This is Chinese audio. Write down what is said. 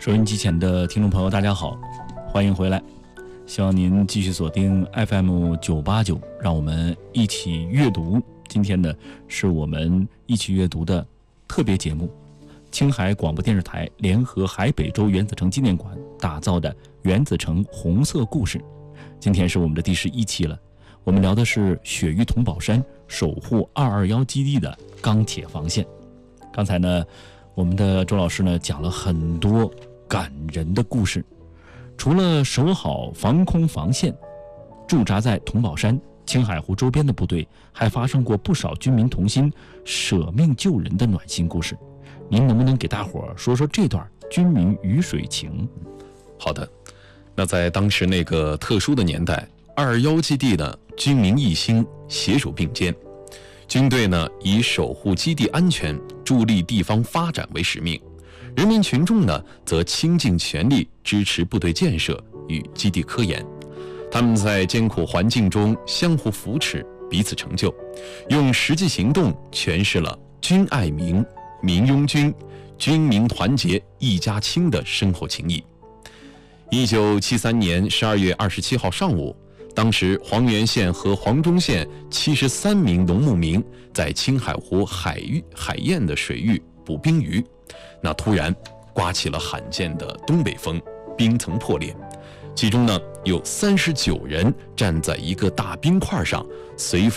收音机前的听众朋友大家好，欢迎回来，希望您继续锁定 FM989， 让我们一起阅读。今天呢是我们一起阅读的特别节目，青海广播电视台联合海北州原子城纪念馆打造的原子城红色故事。今天是我们的第11期了，我们聊的是雪域桐宝山守护221基地的钢铁防线。刚才呢我们的周老师呢讲了很多感人的故事，除了守好防空防线，驻扎在桐宝山、青海湖周边的部队还发生过不少军民同心舍命救人的暖心故事。您能不能给大伙儿说说这段军民鱼水情？ 好的，那在当时那个特殊的年代，221基地呢军民一心，携手并肩，军队呢以守护基地安全、助力地方发展为使命，人民群众呢则倾尽全力支持部队建设与基地科研。他们在艰苦环境中相互扶持，彼此成就，用实际行动诠释了军爱民、民拥军、军民团结一家亲的深厚情谊。1973年12月27号上午，当时黄原县和黄忠县73名农牧民在青海湖海晏的水域捕冰鱼，那突然刮起了罕见的东北风，冰层破裂，其中呢有39人站在一个大冰块上，随风